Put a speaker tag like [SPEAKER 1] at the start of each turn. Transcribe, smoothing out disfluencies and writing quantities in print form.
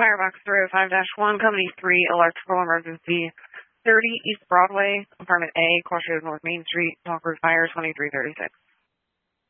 [SPEAKER 1] Firebox 305-1, Company 3, electrical emergency, 30 East Broadway, Apartment A, Crossroads North Main Street, Talk Road Fire 2336.